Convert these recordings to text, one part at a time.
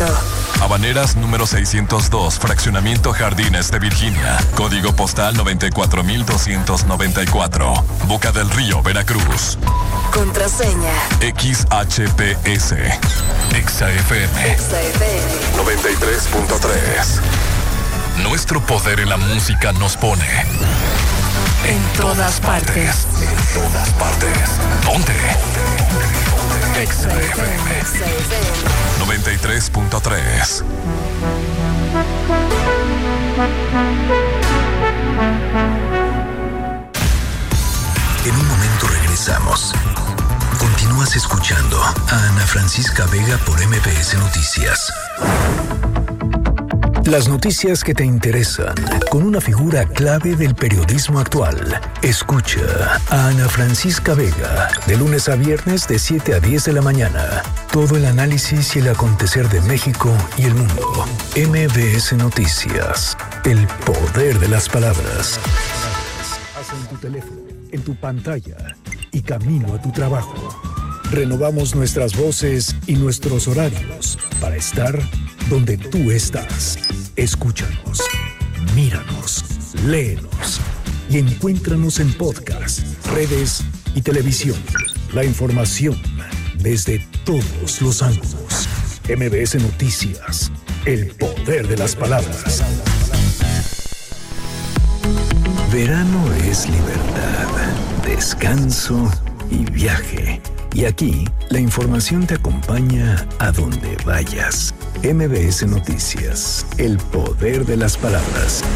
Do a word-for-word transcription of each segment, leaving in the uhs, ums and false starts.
Guanajuato. Habaneras número seiscientos dos, Fraccionamiento Jardines de Virginia. Código postal noventa y cuatro mil doscientos noventa y cuatro. Boca del Río, Veracruz. Contraseña X H P S. Exa F M. Exa F M noventa y tres punto tres. Nuestro poder en la música nos pone en todas partes. En todas partes. ¿Dónde? Exa F M noventa y tres punto tres. En un momento regresamos. Continúas escuchando a Ana Francisca Vega por M B S Noticias. Las noticias que te interesan, con una figura clave del periodismo actual. Escucha a Ana Francisca Vega, de lunes a viernes de siete a diez de la mañana. Todo el análisis y el acontecer de México y el mundo. M B S Noticias, el poder de las palabras. Haz en tu teléfono, en tu pantalla y camino a tu trabajo. Renovamos nuestras voces y nuestros horarios para estar donde tú estás. Escúchanos, míranos, léenos y encuéntranos en podcast, redes y televisión. La información desde todos los ángulos. M B S Noticias, el poder de las palabras. Verano es libertad, descanso y viaje. Y aquí, la información te acompaña a donde vayas. M B S Noticias, el poder de las palabras.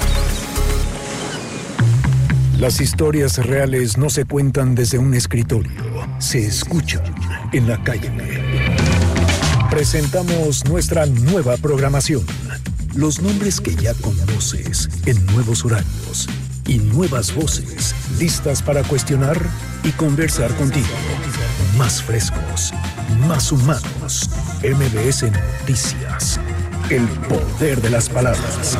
Las historias reales no se cuentan desde un escritorio, se escuchan en la calle. Presentamos nuestra nueva programación. Los nombres que ya conoces en nuevos horarios y nuevas voces listas para cuestionar y conversar contigo. Más frescos, más humanos. M B S Noticias, el poder de las palabras.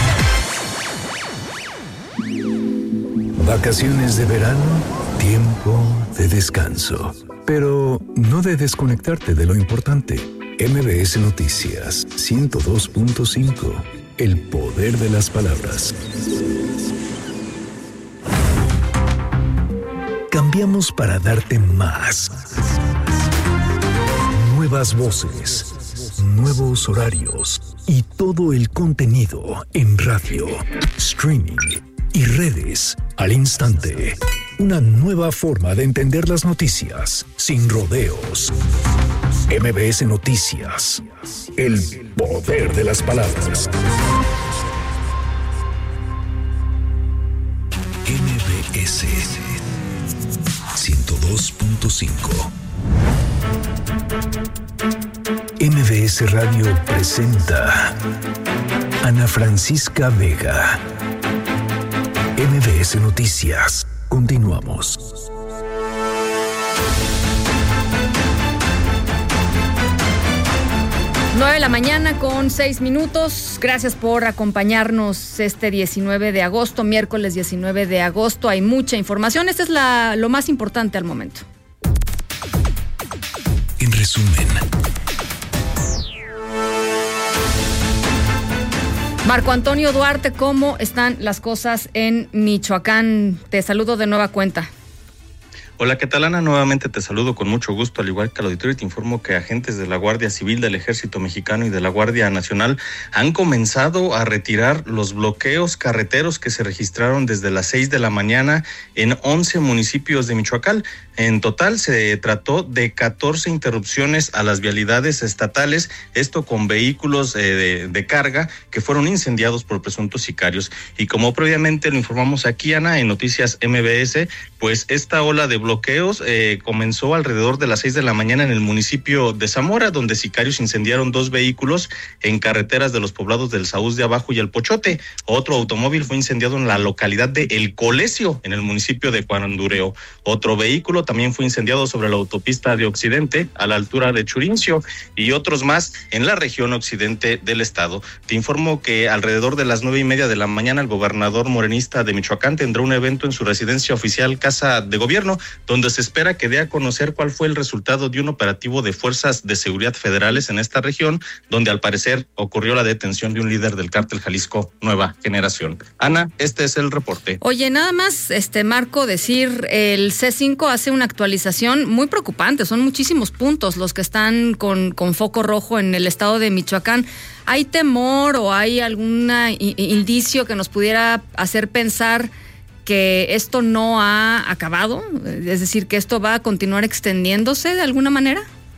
Vacaciones de verano, tiempo de descanso. Pero no de desconectarte de lo importante. M B S Noticias ciento dos punto cinco, el poder de las palabras. Cambiamos para darte más. Nuevas voces, nuevos horarios y todo el contenido en radio, streaming y redes al instante. Una nueva forma de entender las noticias sin rodeos. M B S Noticias, el poder de las palabras. M B S ciento dos punto cinco. M B S Radio presenta Ana Francisca Vega. M B S Noticias. Continuamos. nueve de la mañana con seis minutos. Gracias por acompañarnos este diecinueve de agosto, miércoles diecinueve de agosto. Hay mucha información. Esta es la, lo más importante al momento. En resumen. Marco Antonio Duarte, ¿cómo están las cosas en Michoacán? Te saludo de nueva cuenta. Hola, ¿qué tal, Ana? Nuevamente te saludo con mucho gusto, al igual que al auditorio, y te informo que agentes de la Guardia Civil, del Ejército Mexicano y de la Guardia Nacional han comenzado a retirar los bloqueos carreteros que se registraron desde las seis de la mañana en once municipios de Michoacán. En total se trató de catorce interrupciones a las vialidades estatales, esto con vehículos eh, de, de carga que fueron incendiados por presuntos sicarios. Y como previamente lo informamos aquí, Ana, en Noticias M B S, pues esta ola de bloqueos eh, comenzó alrededor de las seis de la mañana en el municipio de Zamora, donde sicarios incendiaron dos vehículos en carreteras de los poblados del Saúz de Abajo y El Pochote. Otro automóvil fue incendiado en la localidad de El Colesio, en el municipio de Cuandureo. Otro vehículo también fue incendiado sobre la autopista de Occidente, a la altura de Churincio, y otros más en la región occidente del estado. Te informo que alrededor de las nueve y media de la mañana el gobernador morenista de Michoacán tendrá un evento en su residencia oficial Casa de Gobierno, donde se espera que dé a conocer cuál fue el resultado de un operativo de fuerzas de seguridad federales en esta región, donde al parecer ocurrió la detención de un líder del cártel Jalisco Nueva Generación. Ana, este es el reporte. Oye, nada más, este Marco, decir, el C cinco hace una actualización muy preocupante, son muchísimos puntos los que están con, con foco rojo en el estado de Michoacán. ¿Hay temor o hay algún indicio que nos pudiera hacer pensar que esto no ha acabado? Es decir, que esto va a continuar extendiéndose de alguna manera.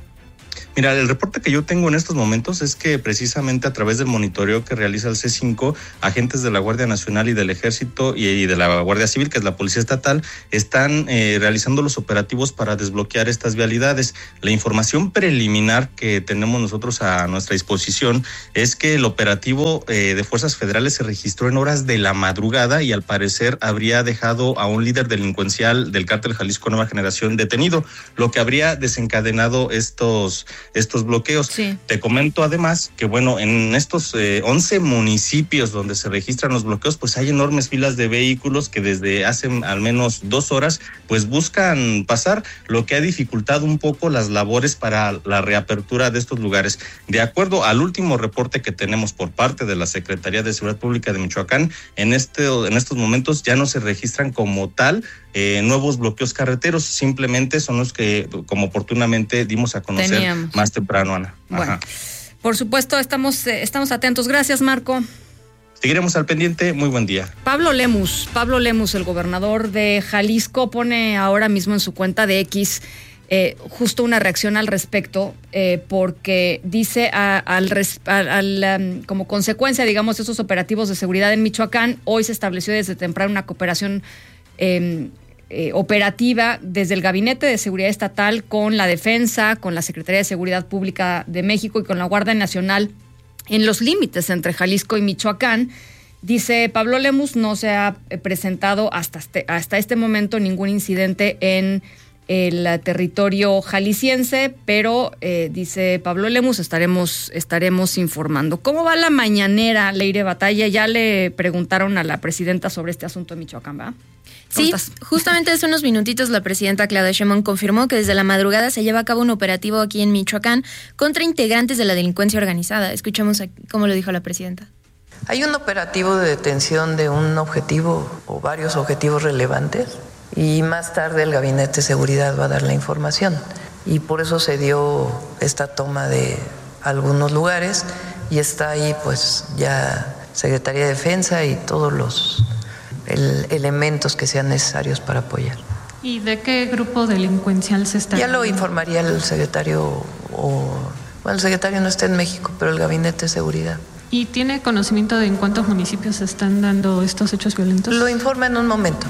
Mira, el reporte que yo tengo en estos momentos es que precisamente a través del monitoreo que realiza el C cinco, agentes de la Guardia Nacional y del Ejército y, y de la Guardia Civil, que es la Policía Estatal, están eh, realizando los operativos para desbloquear estas vialidades. La información preliminar que tenemos nosotros a nuestra disposición es que el operativo eh, de Fuerzas Federales se registró en horas de la madrugada y al parecer habría dejado a un líder delincuencial del cártel Jalisco Nueva Generación detenido, lo que habría desencadenado estos estos bloqueos. Sí. Te comento además que, bueno, en estos eh, once municipios donde se registran los bloqueos, pues hay enormes filas de vehículos que desde hace al menos dos horas, pues buscan pasar, lo que ha dificultado un poco las labores para la reapertura de estos lugares. De acuerdo al último reporte que tenemos por parte de la Secretaría de Seguridad Pública de Michoacán, en, este, en estos momentos ya no se registran como tal Eh, nuevos bloqueos carreteros, simplemente son los que, como oportunamente dimos a conocer Teníamos. más temprano, Ana. Bueno, Ajá. Por supuesto, estamos, eh, estamos atentos. Gracias, Marco. Seguiremos al pendiente. Muy buen día. Pablo Lemus, Pablo Lemus, el gobernador de Jalisco, pone ahora mismo en su cuenta de X eh, justo una reacción al respecto, eh, porque dice a, al, al, al um, como consecuencia, digamos, de esos operativos de seguridad en Michoacán, hoy se estableció desde temprano una cooperación eh, Eh, operativa desde el Gabinete de Seguridad Estatal con la Defensa, con la Secretaría de Seguridad Pública de México y con la Guardia Nacional en los límites entre Jalisco y Michoacán. Dice Pablo Lemus, no se ha presentado hasta este, hasta este momento ningún incidente en el territorio jalisciense, pero eh, dice Pablo Lemus, estaremos, estaremos informando. ¿Cómo va la mañanera, Leire Batalla? Ya le preguntaron a la presidenta sobre este asunto de Michoacán, ¿va? Sí, justamente hace unos minutitos la presidenta Claudia Sheinbaum confirmó que desde la madrugada se lleva a cabo un operativo aquí en Michoacán contra integrantes de la delincuencia organizada. Escuchamos cómo lo dijo la presidenta. Hay un operativo de detención de un objetivo o varios objetivos relevantes y más tarde el Gabinete de Seguridad va a dar la información y por eso se dio esta toma de algunos lugares y está ahí pues ya Secretaría de Defensa y todos los el, elementos que sean necesarios para apoyar. ¿Y de qué grupo delincuencial se está? Ya lo informaría el secretario, o bueno, el secretario no está en México, pero el Gabinete de Seguridad. ¿Y tiene conocimiento de en cuántos municipios se están dando estos hechos violentos? Lo informa en un momento.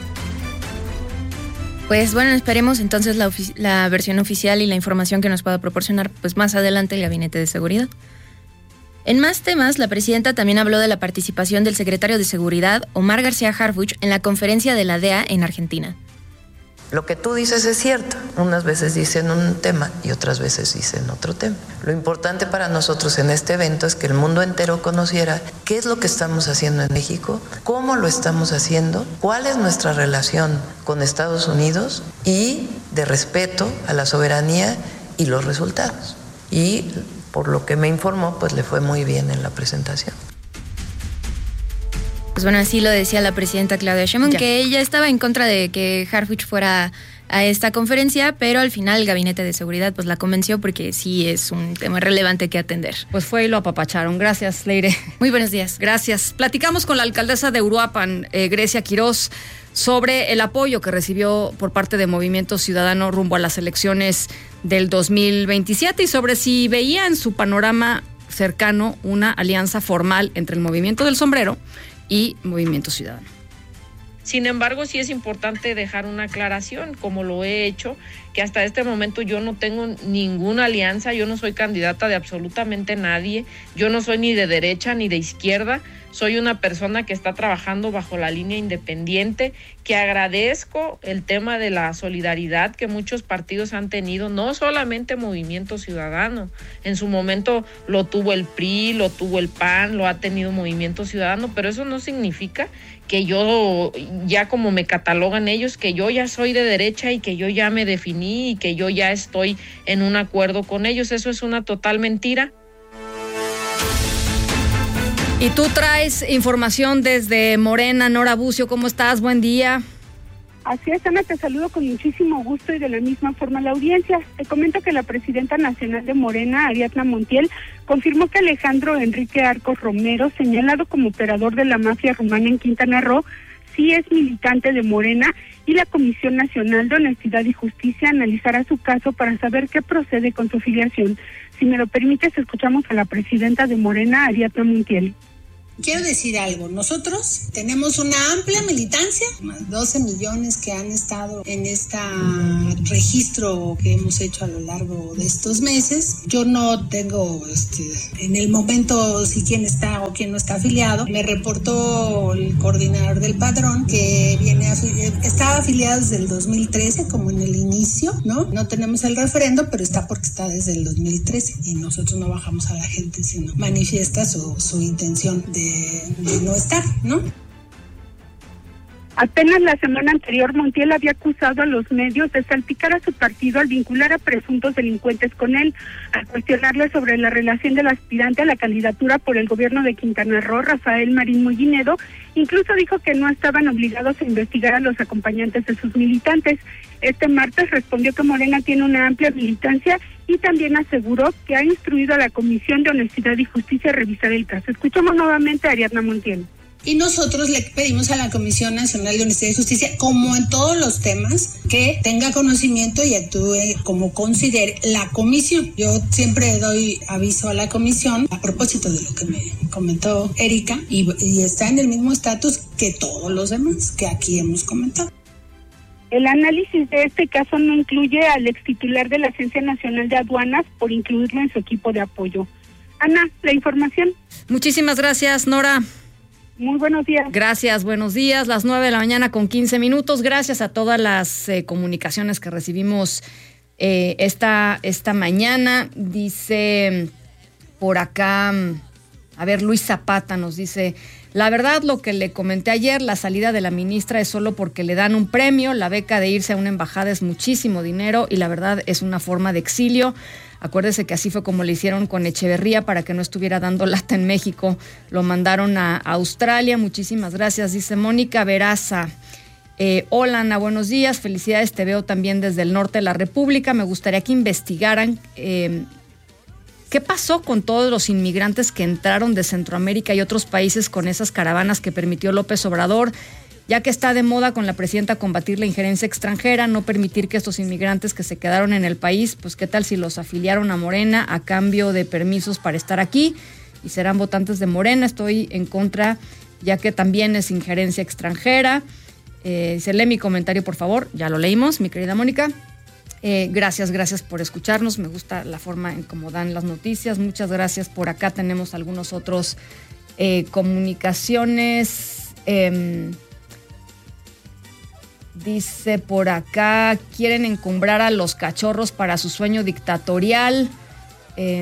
Pues bueno, esperemos entonces la, la versión oficial y la información que nos pueda proporcionar pues más adelante el Gabinete de Seguridad. En más temas, la presidenta también habló de la participación del secretario de Seguridad, Omar García Harfuch, en la conferencia de la D E A en Argentina. Lo que tú dices es cierto. Unas veces dicen un tema y otras veces dicen otro tema. Lo importante para nosotros en este evento es que el mundo entero conociera qué es lo que estamos haciendo en México, cómo lo estamos haciendo, cuál es nuestra relación con Estados Unidos y de respeto a la soberanía y los resultados. Y por lo que me informó, pues le fue muy bien en la presentación. Pues bueno, así lo decía la presidenta Claudia Sheinbaum, ya. que ella estaba en contra de que Harfuch fuera a esta conferencia, pero al final el Gabinete de Seguridad pues la convenció porque sí es un tema relevante que atender. Pues fue y lo apapacharon. Gracias, Leire. Muy buenos días. Gracias. Platicamos con la alcaldesa de Uruapan, eh, Grecia Quirós, sobre el apoyo que recibió por parte de Movimiento Ciudadano rumbo a las elecciones del dos mil veintisiete y sobre si veía en su panorama cercano una alianza formal entre el Movimiento del Sombrero y Movimiento Ciudadano. Sin embargo, sí es importante dejar una aclaración, como lo he hecho, que hasta este momento yo no tengo ninguna alianza, yo no soy candidata de absolutamente nadie, yo no soy ni de derecha ni de izquierda, soy una persona que está trabajando bajo la línea independiente, que agradezco el tema de la solidaridad que muchos partidos han tenido, no solamente Movimiento Ciudadano, en su momento lo tuvo el P R I, lo tuvo el P A N, lo ha tenido Movimiento Ciudadano, pero eso no significa que yo ya como me catalogan ellos, que yo ya soy de derecha y que yo ya me definí y que yo ya estoy en un acuerdo con ellos. Eso es una total mentira. Y tú traes información desde Morena. Nora Bucio, ¿cómo estás? Buen día. Así es, Ana, te saludo con muchísimo gusto y de la misma forma a la audiencia. Te comento que la presidenta nacional de Morena, Ariadna Montiel, confirmó que Alejandro Enrique Arcos Romero, señalado como operador de la mafia rumana en Quintana Roo, sí es militante de Morena y la Comisión Nacional de Honestidad y Justicia analizará su caso para saber qué procede con su filiación. Si me lo permites, escuchamos a la presidenta de Morena, Ariadna Montiel. Quiero decir algo, nosotros tenemos una amplia militancia, más doce millones que han estado en este registro que hemos hecho a lo largo de estos meses. Yo no tengo este, en el momento si quién está o quién no está afiliado. Me reportó el coordinador del padrón que viene afili- estaba afiliado desde el dos mil trece, como en el inicio, ¿no? No tenemos el referendo, pero está porque está desde el dos mil trece y nosotros no bajamos a la gente, sino manifiesta su, su intención de de no estar, ¿no? Apenas la semana anterior, Montiel había acusado a los medios de salpicar a su partido al vincular a presuntos delincuentes con él, al cuestionarle sobre la relación del aspirante a la candidatura por el gobierno de Quintana Roo, Rafael Marín Mollinedo. Incluso dijo que no estaban obligados a investigar a los acompañantes de sus militantes. Este martes respondió que Morena tiene una amplia militancia y también aseguró que ha instruido a la Comisión de Honestidad y Justicia a revisar el caso. Escuchamos nuevamente a Ariadna Montiel. Y nosotros le pedimos a la Comisión Nacional de Honestidad y Justicia, como en todos los temas, que tenga conocimiento y actúe como considere la comisión. Yo siempre doy aviso a la comisión a propósito de lo que me comentó Erika y, y está en el mismo estatus que todos los demás que aquí hemos comentado. El análisis de este caso no incluye al extitular de la Agencia Nacional de Aduanas por incluirlo en su equipo de apoyo. Ana, la información. Muchísimas gracias, Nora. Muy buenos días. Gracias, buenos días. Las nueve de la mañana con quince minutos. Gracias a todas las eh, comunicaciones que recibimos eh, esta, esta mañana. Dice por acá, a ver, Luis Zapata nos dice... La verdad, lo que le comenté ayer, la salida de la ministra es solo porque le dan un premio, la beca de irse a una embajada es muchísimo dinero y la verdad es una forma de exilio. Acuérdese que así fue como le hicieron con Echeverría para que no estuviera dando lata en México. Lo mandaron a Australia. Muchísimas gracias, dice Mónica Veraza. Eh, hola, Ana, buenos días. Felicidades, te veo también desde el norte de la República. Me gustaría que investigaran... Eh, ¿Qué pasó con todos los inmigrantes que entraron de Centroamérica y otros países con esas caravanas que permitió López Obrador? Ya que está de moda con la presidenta combatir la injerencia extranjera, no permitir que estos inmigrantes que se quedaron en el país, pues qué tal si los afiliaron a Morena a cambio de permisos para estar aquí y serán votantes de Morena. Estoy en contra, ya que también es injerencia extranjera. Eh, se lee mi comentario, por favor. Ya lo leímos, mi querida Mónica. Eh, gracias, gracias por escucharnos. Me gusta la forma en cómo dan las noticias. Muchas gracias. Por acá tenemos algunos otros eh, comunicaciones. Eh, dice por acá, quieren encumbrar a los cachorros para su sueño dictatorial. Eh,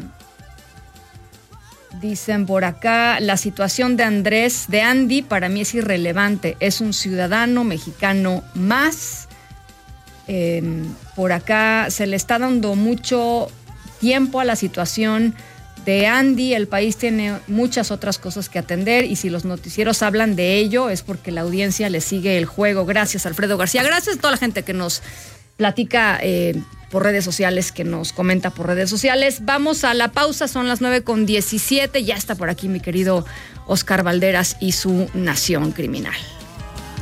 dicen por acá, la situación de Andrés, de Andy, para mí es irrelevante. Es un ciudadano mexicano más. Eh, por acá se le está dando mucho tiempo a la situación de Andy. El país tiene muchas otras cosas que atender y si los noticieros hablan de ello es porque la audiencia le sigue el juego. Gracias, Alfredo García. Gracias a toda la gente que nos platica eh, por redes sociales, que nos comenta por redes sociales. Vamos a la pausa, son las nueve con diecisiete. Ya está por aquí mi querido Oscar Valderas y su Nación Criminal.